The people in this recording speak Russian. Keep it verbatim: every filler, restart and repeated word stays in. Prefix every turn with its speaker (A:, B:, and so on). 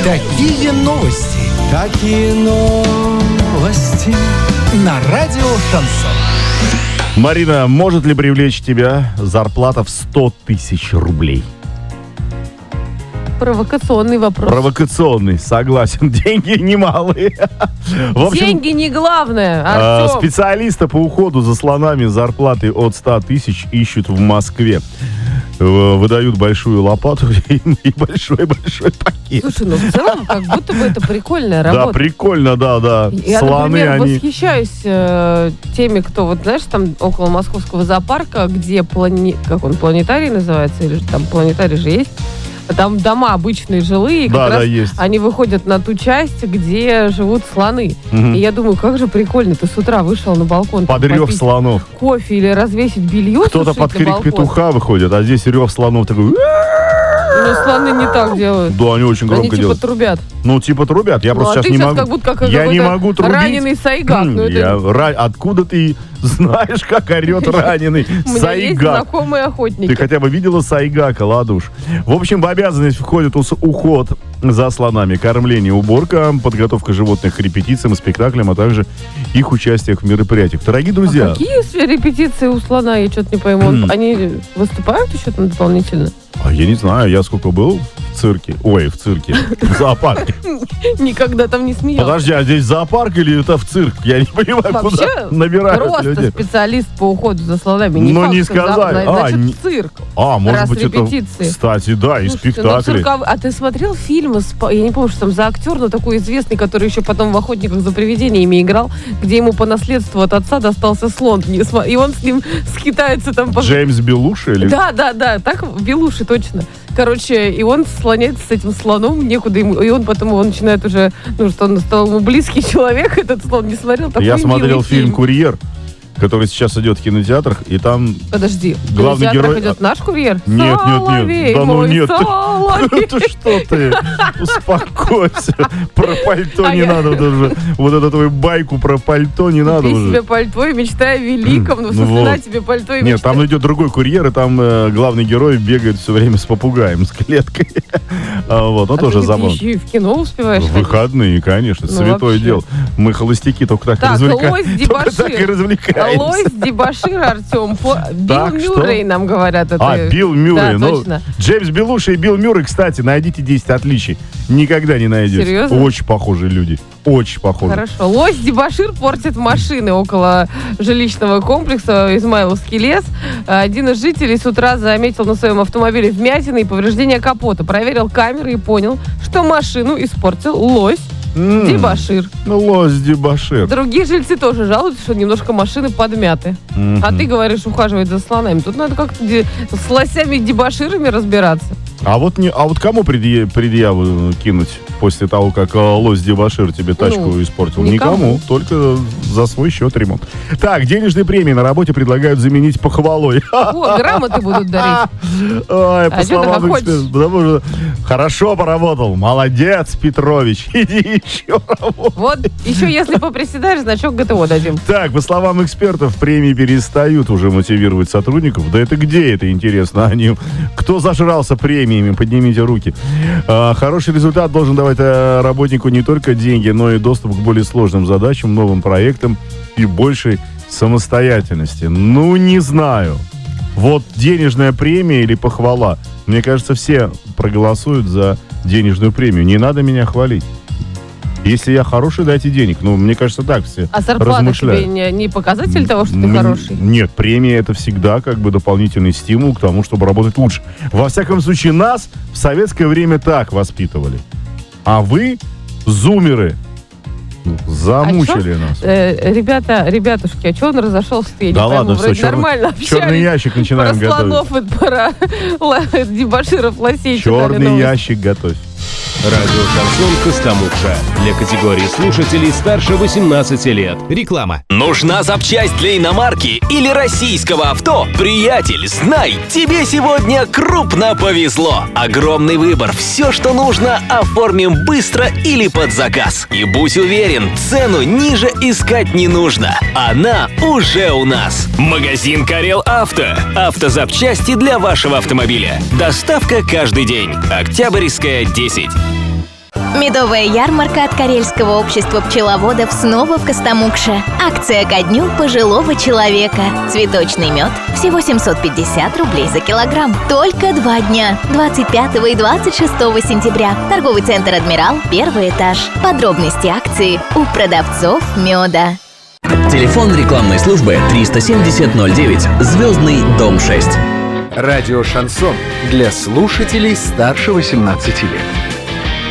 A: Такие новости. Такие новости. На радио Шансон.
B: Марина, может ли привлечь тебя зарплата в сто тысяч рублей?
C: Провокационный вопрос.
B: Провокационный, согласен. Деньги немалые. В общем,
C: деньги не главное,
B: а,
C: Артем.
B: специалиста по уходу за слонами с зарплатой от ста тысяч ищут в Москве. Выдают большую лопату и большой-большой пакет.
C: Слушай, ну в целом, как будто бы это прикольная работа.
B: Да, прикольно, да, да.
C: Я,
B: Слоны,
C: например,
B: они...
C: восхищаюсь э, теми, кто, вот знаешь, там около московского зоопарка, где плани... как он, планетарий называется, или там планетарий же есть. Там дома обычные жилые, как
B: да,
C: раз
B: да, есть.
C: они выходят на ту часть, где живут слоны.
B: Угу.
C: И я думаю, как же прикольно, ты с утра вышел на балкон.
B: Под
C: там,
B: рев
C: попить
B: слонов.
C: кофе или развесить белье.
B: Кто-то под крик петуха выходит, а здесь рев слонов такой...
C: Но слоны не так делают.
B: Да, они очень громко
C: они
B: делают.
C: типа трубят.
B: Ну, типа трубят. Я
C: Ну,
B: просто
C: а
B: сейчас
C: ты
B: не
C: сейчас
B: могу.
C: как будто как
B: я не могу трубить.
C: раненый сайгак. Ну, это...
B: Я... Ра... Откуда ты знаешь, как орет раненый
C: сайгак? У меня есть знакомые охотники.
B: Ты хотя бы видела сайгака, ладуш? В общем, в обязанность входит уход за слонами, кормление, уборка, подготовка животных к репетициям и спектаклям, а также их участие в мероприятиях. Дорогие друзья.
C: А какие репетиции у слона? Я что-то не пойму. Mm. Они выступают еще там дополнительно?
B: А я не знаю, я сколько был в цирке. Ой, в цирке. В зоопарке.
C: Никогда там не смеялся.
B: Подожди, а здесь зоопарк или это в цирк? Я не понимаю,
C: вообще,
B: куда набирают
C: просто
B: людей.
C: Специалист по уходу за слонами. Не
B: ну,
C: факт,
B: не сказали.
C: За, значит,
B: а,
C: в цирк.
B: А, может
C: раз
B: быть,
C: репетиции.
B: это, кстати, да, и
C: Слушайте,
B: спектакли.
C: Ну, цирков... А ты смотрел фильм, я не помню, что там за актер, но такой известный, который еще потом в «Охотниках за привидениями» играл, где ему по наследству от отца достался слон. И он с ним скитается там... По...
B: Джеймс Белуши? Или...
C: Да, да, да, так, Белуши, точно. Короче, и он слоняется с этим слоном, некуда ему, и он потом его начинает уже, ну, что он стал ему близкий человек, этот слон не смотрел.
B: Я смотрел фильм «Курьер», который сейчас идет в кинотеатрах, и там...
C: Подожди,
B: главный
C: в
B: герой...
C: идет наш «Курьер»?
B: Нет,
C: Соловей,
B: нет, нет. Да ну нет.
C: Ты,
B: ты что ты? Успокойся. Про пальто
C: а
B: не
C: я...
B: надо даже. Вот эту твою байку про пальто не надо
C: Купи
B: уже.
C: себе пальто и мечтай о великом. Ну,
B: ну
C: вот.
B: на
C: тебе пальто и
B: Нет,
C: мечтай.
B: там идет другой «Курьер», и там э, главный герой бегает все время с попугаем, с клеткой. а, вот, он
C: а
B: тоже
C: ты
B: забавно.
C: еще и в кино успеваешь?
B: В выходные, конечно,
C: ну,
B: святое
C: вообще.
B: дело. Мы холостяки только так,
C: так,
B: развлека...
C: лось
B: только так и развлекаемся.
C: Лось Дебашир, Артем. По... Билл
B: Так,
C: Мюррей
B: что?
C: нам говорят. Это...
B: А, Билл Мюррей.
C: Да,
B: ну,
C: точно.
B: Джеймс Белуши и Билл Мюррей, кстати, найдите десять отличий. Никогда не найдете.
C: Серьезно?
B: Очень похожие люди. Очень похожие.
C: Хорошо. Лось Дебашир портит машины около жилищного комплекса Измайловский лес. Один из жителей с утра заметил на своем автомобиле вмятины и повреждения капота. Проверил камеры и понял, что машину испортил лось
B: М-м,
C: Дебашир.
B: Ну, лось Дебашир.
C: Другие жильцы тоже жалуются, что немножко машины подмяты.
B: М-м.
C: А ты говоришь, ухаживать за слонами. Тут надо как-то де- с лосями-дебаширами разбираться.
B: А вот, не, а вот кому предъя- предъяву кинуть после того, как э, лось Дебашир тебе тачку
C: Ну,
B: испортил?
C: никому.
B: Никому. Только за свой счет ремонт. Так, денежные премии на работе предлагают заменить похвалой.
C: О, грамоты будут дарить.
B: Ой, по
C: А что ты
B: словам
C: хочешь?
B: экспертов, потому что хорошо поработал. Молодец, Петрович. Иди еще работай.
C: Вот, еще если поприседаешь, значок ГТО дадим.
B: Так, по словам экспертов, премии перестают уже мотивировать сотрудников. Да это где это, интересно? Они... Кто зажрался премиями? Поднимите руки. А, хороший результат должен давать а, работнику не только деньги, но и доступ к более сложным задачам, новым проектам и большей самостоятельности. Ну, не знаю. Вот денежная премия или похвала. Мне кажется, все проголосуют за денежную премию. Не надо меня хвалить. Если я хороший, дайте денег. Ну, мне кажется, так все
C: А зарплата
B: размышляют.
C: тебе не, не показатель того, что ты
B: М,
C: хороший?
B: Нет, премия — это всегда как бы дополнительный стимул к тому, чтобы работать лучше. Во всяком случае, нас в советское время так воспитывали. А вы, зумеры, замучили
C: А
B: нас.
C: Э, ребята, ребятушки, а что он разошелся? Я не
B: Да
C: пойму,
B: ладно,
C: вроде
B: все, черный,
C: нормально общались.
B: черный ящик начинаем
C: про
B: готовить.
C: слонов и про ла- дебаширов лосей. читали
B: Черный
C: новости.
B: ящик готовь.
D: Радио «Шансон» Костомукша. Для категории слушателей старше восемнадцати лет. Реклама.
E: Нужна запчасть для иномарки или российского авто? Приятель, знай, тебе сегодня крупно повезло. Огромный выбор. Все, что нужно, оформим быстро или под заказ. И будь уверен, цену ниже искать не нужно. Она уже у нас. Магазин «Карел Авто». Автозапчасти для вашего автомобиля. Доставка каждый день. Октябрьская, десять.
F: Медовая ярмарка от Карельского общества пчеловодов снова в Костомукше. Акция ко дню пожилого человека. Цветочный мед всего семьсот пятьдесят рублей за килограмм. Только два дня. двадцать пятого и двадцать шестого сентября. Торговый центр «Адмирал», первый этаж. Подробности акции у продавцов меда.
G: Телефон рекламной службы триста семьдесят ноль девять, Звездный, дом шесть.
A: Радио «Шансон» для слушателей старше восемнадцати лет.